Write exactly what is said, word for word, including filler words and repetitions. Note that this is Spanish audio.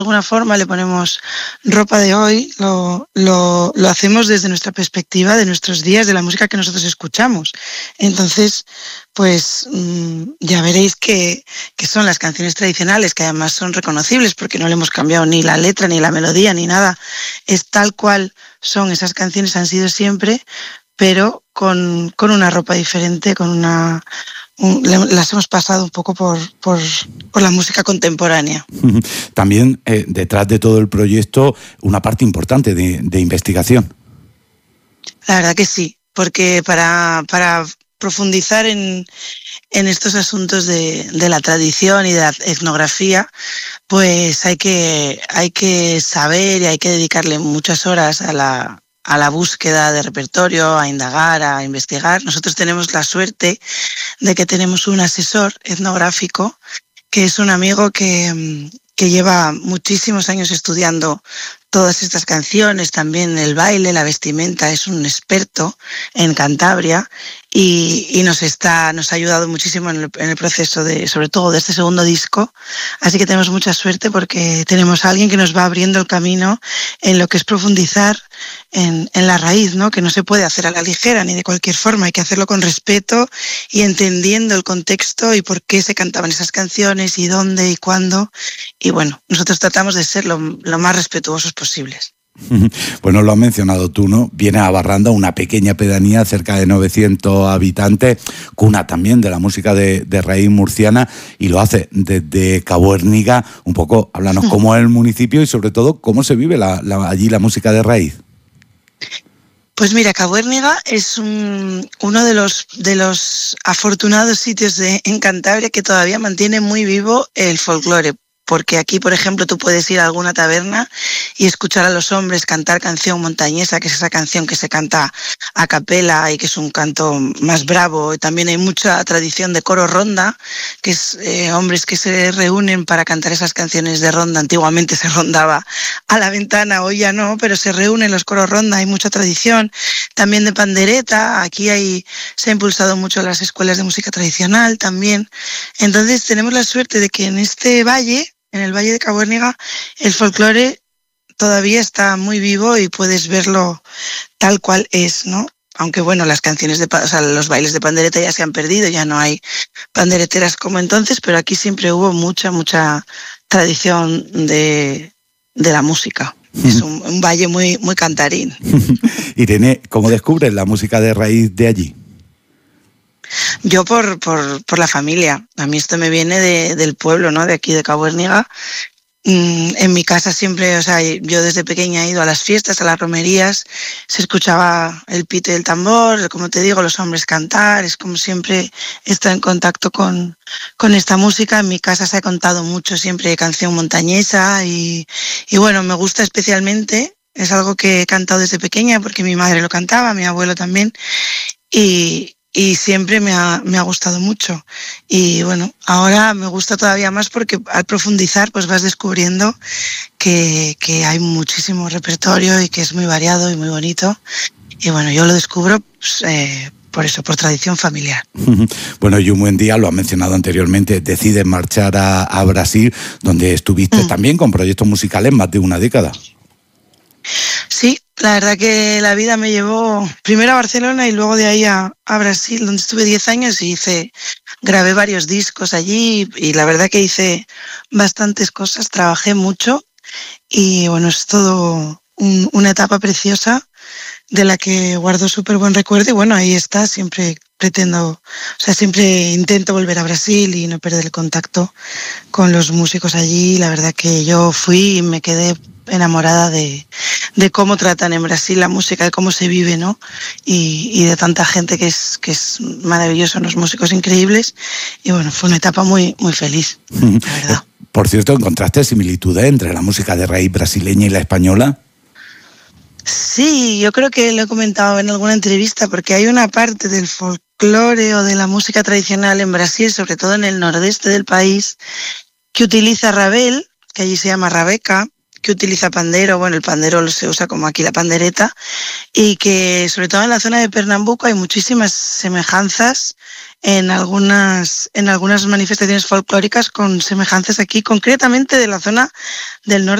alguna forma le ponemos ropa de hoy, lo, lo, lo hacemos desde nuestra perspectiva de nuestros días, de la música que nosotros escuchamos. Entonces, pues mmm, ya veréis que, que son las canciones tradicionales, que además son reconocibles porque no le hemos cambiado ni la letra, ni la melodía, ni nada. Es tal cual son, esas canciones han sido siempre, pero con, con una ropa diferente, con una... las hemos pasado un poco por, por, por la música contemporánea. También eh, detrás de todo el proyecto una parte importante de, de investigación. La verdad que sí, porque para, para profundizar en, en estos asuntos de, de la tradición y de la etnografía, pues hay que, hay que saber y hay que dedicarle muchas horas a la, a la búsqueda de repertorio, a indagar, a investigar. Nosotros tenemos la suerte de que tenemos un asesor etnográfico que es un amigo que, que lleva muchísimos años estudiando todas estas canciones, también el baile, la vestimenta, es un experto en Cantabria y, y nos está, nos ha ayudado muchísimo en el, en el proceso de, sobre todo de este segundo disco. Así que tenemos mucha suerte porque tenemos a alguien que nos va abriendo el camino en lo que es profundizar en, en la raíz, ¿no? Que no se puede hacer a la ligera ni de cualquier forma, hay que hacerlo con respeto y entendiendo el contexto y por qué se cantaban esas canciones y dónde y cuándo. Y bueno, nosotros tratamos de ser lo, lo más respetuosos posibles. Bueno, lo has mencionado tú, ¿no? Viene a Barranda, una pequeña pedanía, cerca de novecientos habitantes, cuna también de la música de, de raíz murciana, y lo hace desde Cabuérniga. Un poco, háblanos cómo es el municipio y sobre todo cómo se vive la, la, allí la música de raíz. Pues mira, Cabuérniga es un, uno de los, de los afortunados sitios de, en Cantabria que todavía mantiene muy vivo el folclore. Porque aquí, por ejemplo, tú puedes ir a alguna taberna y escuchar a los hombres cantar canción montañesa, que es esa canción que se canta a capela y que es un canto más bravo. Y también hay mucha tradición de coro ronda, que es eh, hombres que se reúnen para cantar esas canciones de ronda. Antiguamente se rondaba a la ventana, hoy ya no, pero se reúnen los coros ronda, hay mucha tradición. También de pandereta, aquí hay, se ha impulsado mucho las escuelas de música tradicional también. Entonces tenemos la suerte de que en este valle, en el Valle de Cabuérniga, el folclore todavía está muy vivo y puedes verlo tal cual es, ¿no? Aunque bueno, las canciones de, o sea, los bailes de pandereta ya se han perdido, ya no hay pandereteras como entonces, pero aquí siempre hubo mucha, mucha tradición de, de la música. Es un, un valle muy, muy cantarín. Irene, ¿cómo descubres la música de raíz de allí? Yo por, por, por la familia. A mí esto me viene de, del pueblo, ¿no? De aquí de Cabuérniga. Mm, en mi casa siempre, o sea, yo desde pequeña he ido a las fiestas, a las romerías, se escuchaba el pito y el tambor, como te digo, los hombres cantar, es como siempre he estado en contacto con, con esta música. En mi casa se ha contado mucho siempre canción montañesa y, y bueno, me gusta especialmente, es algo que he cantado desde pequeña porque mi madre lo cantaba, mi abuelo también, y Y siempre me ha, me ha gustado mucho. Y bueno, ahora me gusta todavía más porque al profundizar pues vas descubriendo que, que hay muchísimo repertorio y que es muy variado y muy bonito. Y bueno, yo lo descubro pues, eh, por eso, por tradición familiar. Bueno, y un buen día, lo has mencionado anteriormente, decides marchar a, a Brasil, donde estuviste mm. también con proyectos musicales más de una década. Sí, la verdad que la vida me llevó primero a Barcelona y luego de ahí a, a Brasil, donde estuve diez años y hice, grabé varios discos allí y la verdad que hice bastantes cosas, trabajé mucho y bueno, es todo un, una etapa preciosa de la que guardo súper buen recuerdo y bueno, ahí está, siempre pretendo, o sea, siempre intento volver a Brasil y no perder el contacto con los músicos allí. La verdad que yo fui y me quedé enamorada de, de cómo tratan en Brasil la música, de cómo se vive, ¿no? Y, y de tanta gente que es, que es maravilloso, unos músicos increíbles. Y bueno, fue una etapa muy, muy feliz, la verdad. Por cierto, ¿encontraste similitudes entre la música de raíz brasileña y la española? Sí, yo creo que lo he comentado en alguna entrevista, porque hay una parte del folclore o de la música tradicional en Brasil, sobre todo en el nordeste del país, que utiliza rabel, que allí se llama rabeca, que utiliza pandero, bueno, el pandero se usa como aquí la pandereta, y que sobre todo en la zona de Pernambuco hay muchísimas semejanzas en algunas, en algunas manifestaciones folclóricas con semejanzas aquí, concretamente de la zona del norte